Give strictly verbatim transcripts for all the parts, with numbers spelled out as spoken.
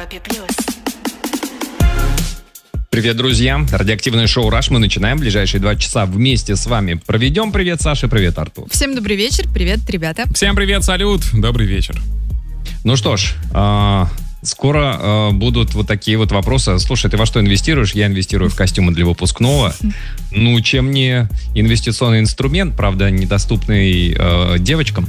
Европе плюс. Привет, друзья. Радиоактивное шоу «Раш» мы начинаем. Ближайшие два часа вместе с вами проведем. Привет, Саша, привет, Артур. Всем добрый вечер. Привет, ребята. Всем привет, салют. Добрый вечер. Ну что ж, э, скоро э, будут вот такие вот вопросы. Слушай, ты во что инвестируешь? Я инвестирую в костюмы для выпускного. Ну, чем не инвестиционный инструмент, правда, недоступный э, девочкам.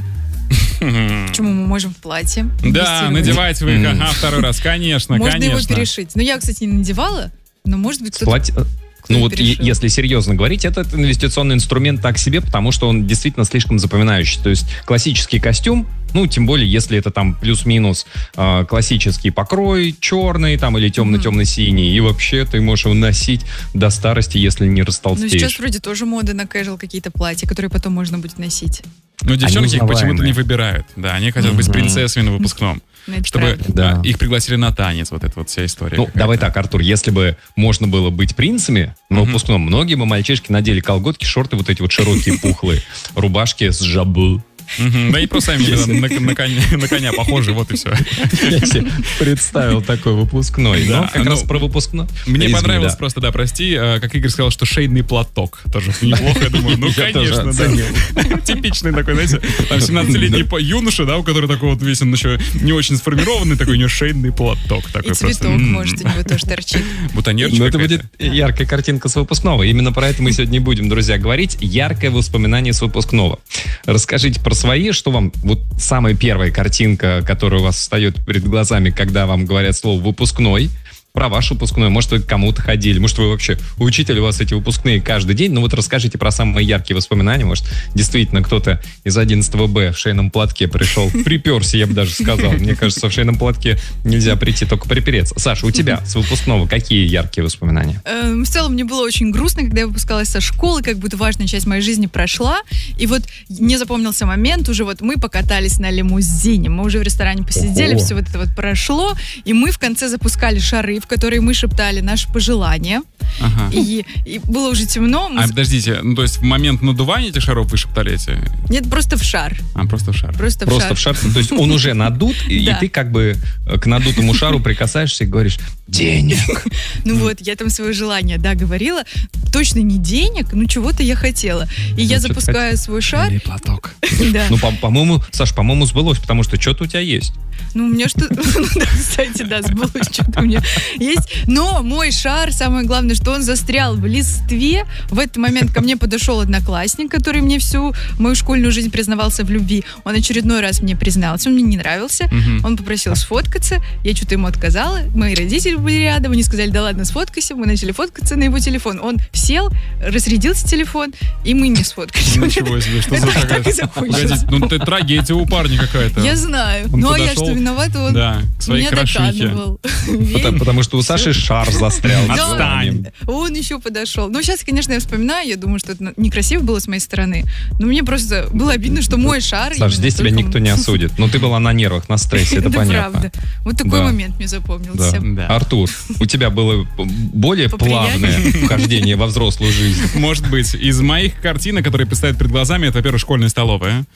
Почему мы можем в платье? Да, надевайте вы их, ага, второй раз, конечно, Можно конечно. его перешить. Ну, я, кстати, не надевала, но, может быть, кто-то... Платье... Ну вот, е- если серьезно говорить, этот инвестиционный инструмент так себе, потому что он действительно слишком запоминающий. То есть классический костюм, ну, тем более, если это там плюс-минус э, классический покрой, черный там или темно-темно-синий, и вообще ты можешь его носить до старости, если не растолстеешь. Ну, сейчас вроде тоже мода на casual какие-то платья, которые потом можно будет носить. Ну, девчонки их почему-то не выбирают. Да, они хотят быть принцессами на выпускном. Ну, это чтобы правда. да, их пригласили на танец, вот эта вот вся история. Ну, какая-то. давай так, Артур, если бы можно было быть принцами на Мгм. выпускном, многие бы мальчишки надели колготки, шорты вот эти вот широкие, пухлые, рубашки с жабу. Мгм, да и просто сами на, на- на коня, на коня похожи, вот и все. Я себе представил такой выпускной. Да, Но как ну, раз про выпускной. Мне Извини, понравилось да. просто, да, прости, э, как Игорь сказал, что шейный платок. Тоже неплохо, я думаю, ну, Я тоже конечно, оценил. да. Типичный такой, знаете, там семнадцатилетний по- юноша, да, у которого такой вот весь он еще не очень сформированный, такой у него шейный платок. Такой И просто, цветок, м-м. может, у него тоже торчит. Бутоньерчик Но это какая-то. будет яркая картинка с выпускного. Именно про это мы сегодня и будем, друзья, говорить. Яркое воспоминание с выпускного. Расскажите про свои, что вам... Вот самая первая картинка, которая у вас встает перед глазами, когда вам говорят слово «выпускной». Про ваш выпускной. Может, вы к кому-то ходили. Может, вы вообще у учителя у вас эти выпускные каждый день. Ну вот расскажите про самые яркие воспоминания. Может, действительно кто-то из одиннадцатого Б в шейном платке пришел. Приперся, я бы даже сказал. Мне кажется, в шейном платке нельзя прийти, только припереться. Саша, у тебя с выпускного какие яркие воспоминания? Эм, В целом, мне было очень грустно, когда я выпускалась со школы, как будто важная часть моей жизни прошла. И вот мне запомнился момент, уже вот мы покатались на лимузине, мы уже в ресторане посидели, Ого. все вот это вот прошло, и мы в конце запускали шары, в которые мы шептали наши пожелания. Ага. И, и было уже темно. мы А, с- подождите, ну, то есть в момент надувания этих шаров вы шептали эти? Нет, просто в шар. А, просто в шар. Просто, Просто в в шар. шар. То есть он уже надут, и, и Да. ты как бы э, к надутому шару прикасаешься и говоришь «денег». Ну вот, я там свое желание, да, говорила. Точно не денег, но чего-то я хотела. И я что-то запускаю свой шар. Или платок. Да. Ну, по- по-моему, Саш, по-моему, сбылось, потому что что-то у тебя есть. Ну, у меня что... Ну, да, кстати, да, сбылось, что-то у меня есть. Но мой шар, самое главное, что он застрял в листве. В этот момент ко мне подошел одноклассник, который мне всю мою школьную жизнь признавался в любви. Он очередной раз мне признался, он мне не нравился. Мгм. Он попросил сфоткаться, я что-то ему отказала. Мои родители были рядом, они сказали, да ладно, сфоткайся. Мы начали фоткаться на его телефон. Он сел, разрядился телефон, и мы не сфоткались. Ничего себе, что за Это так какая-то... и закончилось. Погодите, ну это трагедия у парня какая-то. Я знаю. Он Ну, а я подошел, что, виновата? Он Да, к своей меня крошихе. доканывал. Потому, потому что у Саши шар застрял. Да. Отстань. Он еще подошел. Ну, сейчас, конечно, я вспоминаю, я думаю, что это некрасиво было с моей стороны. Но мне просто было обидно, что мой шар... Саш, именно здесь тебя только никто он- не осудит. Но ты была на нервах, на стрессе, это Да, понятно. правда. Вот такой Да. момент мне Да. запомнился. Да. Артур, у тебя было более Поприятнее? плавное вхождение во взрослую жизнь. Может быть, из моих картинок, которые предстоят перед глазами, это, во-первых, школьная столовая.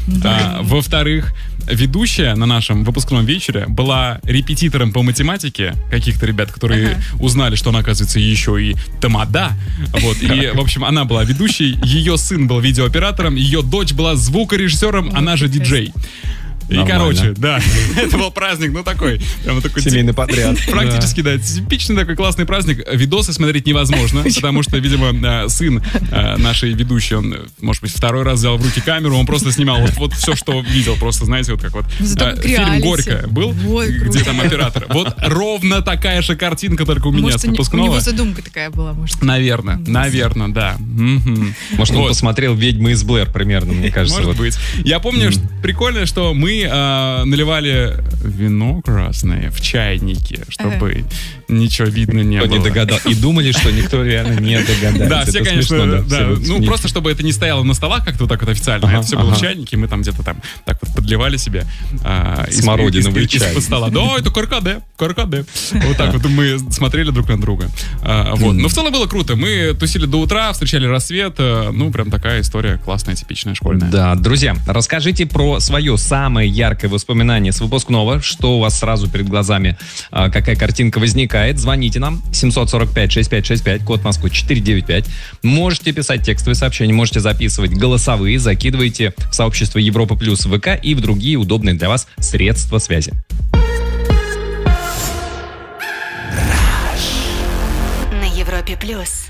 А, во-вторых, ведущая на нашем выпускном вечере была репетитором по математике каких-то ребят, которые Ага. узнали, что она, оказывается, еще и тамада. Вот. И, в общем, она была ведущей, ее сын был видеооператором, ее дочь была звукорежиссером, она же диджей. И, Нормально. короче, да, это был праздник, ну такой, прямо такой Семейный подряд. практически, да, типичный такой классный праздник. Видосы смотреть невозможно, потому что, видимо, э, сын э, нашей ведущей, он, э, может быть, второй раз взял в руки камеру, он просто снимал вот, вот все, что видел, просто, знаете, вот как вот Ну, зато э, как фильм реалити. «Горько» был, Ой, где круто. там оператор. Вот ровно такая же картинка, только у меня Может, с у, не- у выпускного. него задумка такая была, может. Наверное, наверное, да. Мгм. Может, он Вот. посмотрел «Ведьмы из Блэр» примерно, мне кажется. Может вот. быть. Я помню, что прикольно, что мы э, наливали вино красное в чайнике, чтобы ничего видно не Никто было. не догадал. И думали, что никто реально не догадается. Да, все, Это конечно, смешно, да. все вот Ну, смеются. просто чтобы это не стояло на столах как-то вот так вот официально. Ага, Это все было ага. в чайнике, мы там где-то там так вот подливали себе. а, из- Смородиновый из- из- чай. Из-под стола. Да, это каркаде, каркаде. Вот так вот мы смотрели друг на друга. А, Вот. Но в целом было круто. Мы тусили до утра, встречали рассвет. а, Ну, прям такая история классная, типичная, школьная. Да, друзья, расскажите про свое самое самое яркое воспоминание с выпускного, что у вас сразу перед глазами, а, какая картинка возникает. Звоните нам семь сорок пять шестьдесят пять шестьдесят пять, код Москвы четыреста девяносто пять. Можете писать текстовые сообщения, можете записывать голосовые, закидывайте в сообщество Европа Плюс ВК и в другие удобные для вас средства связи. На Европе Плюс.